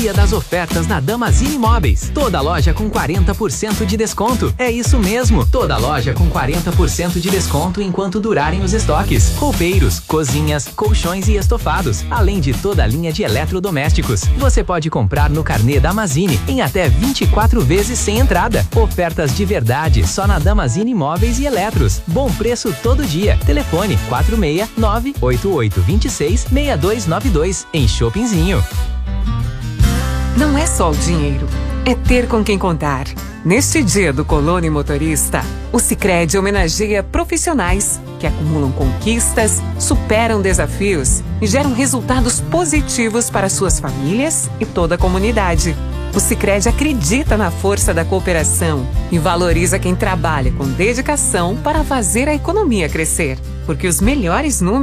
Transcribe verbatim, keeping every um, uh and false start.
dia das ofertas na Damazini Móveis. Toda loja com quarenta por cento de desconto. É isso mesmo, toda loja com quarenta por cento de desconto enquanto durarem os estoques. Roupeiros, cozinhas, colchões e estofados, além de toda a linha de eletrodomésticos. Você pode comprar no carnê Damazini em até vinte e quatro vezes sem entrada. Ofertas de verdade só na Damazini Móveis e Eletros. Bom preço todo dia. Telefone quatro seis nove oito oito dois seis seis dois nove dois em Shoppingzinho. Não é só o dinheiro, é ter com quem contar. Neste dia do colono e motorista, o Sicredi homenageia profissionais que acumulam conquistas, superam desafios e geram resultados positivos para suas famílias e toda a comunidade. O Sicredi acredita na força da cooperação e valoriza quem trabalha com dedicação para fazer a economia crescer. Porque os melhores números